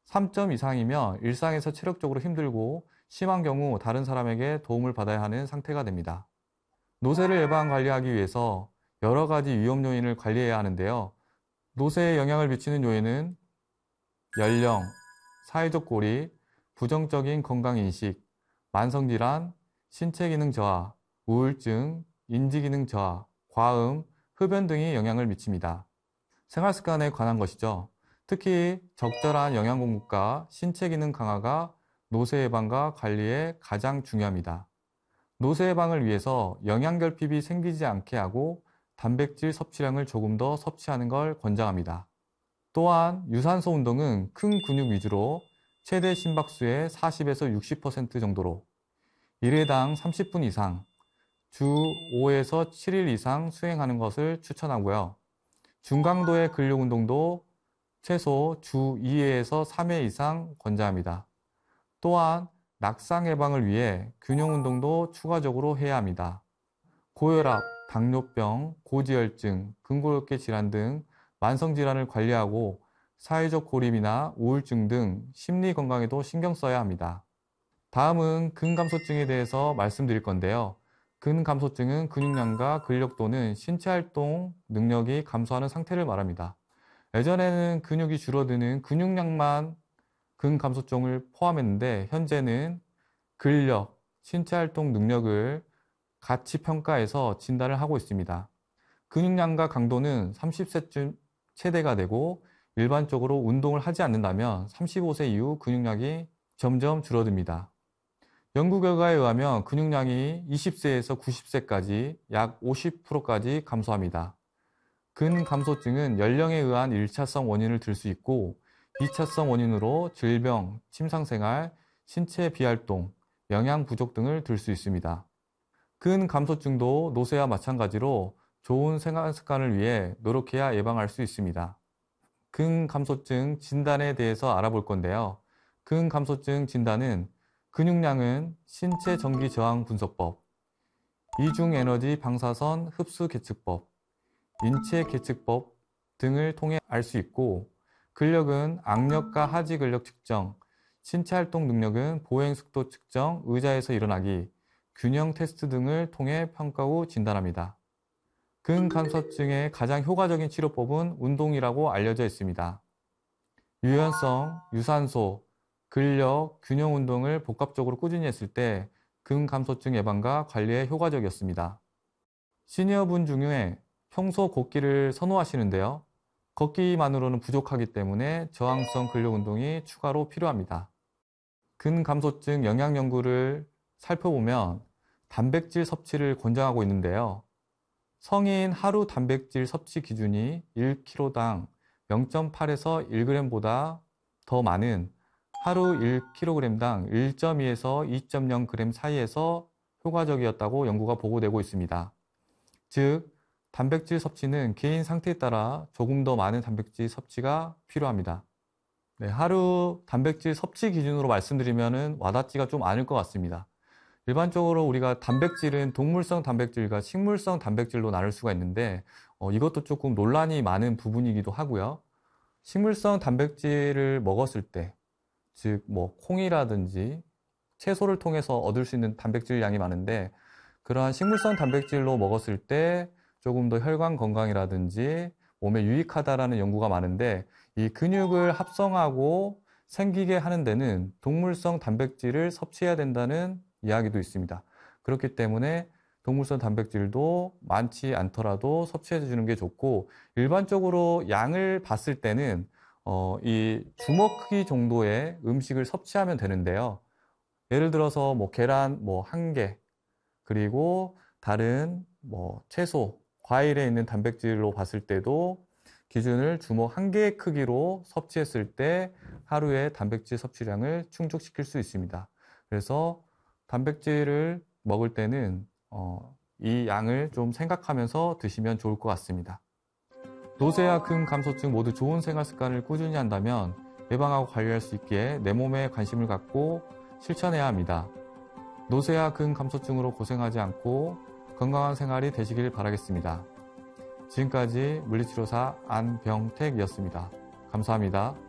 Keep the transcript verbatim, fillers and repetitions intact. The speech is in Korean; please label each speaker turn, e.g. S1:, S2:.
S1: 삼 점 이상이면 일상에서 체력적으로 힘들고 심한 경우 다른 사람에게 도움을 받아야 하는 상태가 됩니다. 노쇠를 예방 관리하기 위해서 여러 가지 위험 요인을 관리해야 하는데요. 노쇠에 영향을 미치는 요인은 연령, 사회적 고리, 부정적인 건강인식, 만성질환, 신체기능 저하, 우울증, 인지기능 저하, 과음, 흡연 등이 영향을 미칩니다. 생활습관에 관한 것이죠. 특히 적절한 영양 공급과 신체기능 강화가 노쇠 예방과 관리에 가장 중요합니다. 노쇠 예방을 위해서 영양결핍이 생기지 않게 하고 단백질 섭취량을 조금 더 섭취하는 걸 권장합니다. 또한 유산소 운동은 큰 근육 위주로 최대 심박수의 사십에서 육십 퍼센트 정도로 일 회당 삼십 분 이상, 주 오에서 칠 일 이상 수행하는 것을 추천하고요. 중강도의 근력 운동도 최소 주 이 회에서 삼 회 이상 권장합니다. 또한 낙상 예방을 위해 균형 운동도 추가적으로 해야 합니다. 고혈압, 당뇨병, 고지혈증, 근골격계 질환 등 만성질환을 관리하고 사회적 고립이나 우울증 등 심리 건강에도 신경 써야 합니다. 다음은 근감소증에 대해서 말씀드릴 건데요. 근감소증은 근육량과 근력 또는 신체활동 능력이 감소하는 상태를 말합니다. 예전에는 근육이 줄어드는 근육량만 근감소증을 포함했는데 현재는 근력, 신체활동 능력을 같이 평가해서 진단을 하고 있습니다. 근육량과 강도는 삼십 세쯤 최대가 되고 일반적으로 운동을 하지 않는다면 삼십오 세 이후 근육량이 점점 줄어듭니다. 연구 결과에 의하면 근육량이 이십 세에서 구십 세까지 약 오십 퍼센트까지 감소합니다. 근감소증은 연령에 의한 일 차성 원인을 들 수 있고 이 차성 원인으로 질병, 침상생활, 신체 비활동, 영양 부족 등을 들 수 있습니다. 근감소증도 노쇠와 마찬가지로 좋은 생활 습관을 위해 노력해야 예방할 수 있습니다. 근감소증 진단에 대해서 알아볼 건데요. 근감소증 진단은 근육량은 신체 전기 저항 분석법, 이중 에너지 방사선 흡수 계측법, 인체 계측법 등을 통해 알 수 있고 근력은 악력과 하지 근력 측정, 신체 활동 능력은 보행 속도 측정, 의자에서 일어나기, 균형 테스트 등을 통해 평가 후 진단합니다. 근감소증의 가장 효과적인 치료법은 운동이라고 알려져 있습니다. 유연성, 유산소, 근력, 균형 운동을 복합적으로 꾸준히 했을 때 근감소증 예방과 관리에 효과적이었습니다. 시니어분 중에 평소 걷기를 선호하시는데요. 걷기만으로는 부족하기 때문에 저항성 근력 운동이 추가로 필요합니다. 근감소증 영양 연구를 살펴보면 단백질 섭취를 권장하고 있는데요. 성인 하루 단백질 섭취 기준이 일 킬로그램당 영 점 팔에서 일 그램보다 더 많은 하루 일 킬로그램당 일 점 이에서 이 점 영 그램 사이에서 효과적이었다고 연구가 보고되고 있습니다. 즉, 단백질 섭취는 개인 상태에 따라 조금 더 많은 단백질 섭취가 필요합니다. 네, 하루 단백질 섭취 기준으로 말씀드리면 와닿지가 좀 않을 것 같습니다. 일반적으로 우리가 단백질은 동물성 단백질과 식물성 단백질로 나눌 수가 있는데 어, 이것도 조금 논란이 많은 부분이기도 하고요. 식물성 단백질을 먹었을 때, 즉 뭐 콩이라든지 채소를 통해서 얻을 수 있는 단백질 양이 많은데 그러한 식물성 단백질로 먹었을 때 조금 더 혈관 건강이라든지 몸에 유익하다라는 연구가 많은데 이 근육을 합성하고 생기게 하는 데는 동물성 단백질을 섭취해야 된다는 이야기도 있습니다. 그렇기 때문에 동물성 단백질도 많지 않더라도 섭취해 주는 게 좋고 일반적으로 양을 봤을 때는 어, 이 주먹 크기 정도의 음식을 섭취하면 되는데요. 예를 들어서 뭐 계란 뭐 한 개 그리고 다른 뭐 채소, 과일에 있는 단백질로 봤을 때도 기준을 주먹 한 개의 크기로 섭취했을 때 하루에 단백질 섭취량을 충족시킬 수 있습니다. 그래서 단백질을 먹을 때는 어, 이 양을 좀 생각하면서 드시면 좋을 것 같습니다. 노쇠와 근감소증 모두 좋은 생활 습관을 꾸준히 한다면 예방하고 관리할 수 있기에 내 몸에 관심을 갖고 실천해야 합니다. 노쇠와 근감소증으로 고생하지 않고 건강한 생활이 되시길 바라겠습니다. 지금까지 물리치료사 안병택이었습니다. 감사합니다.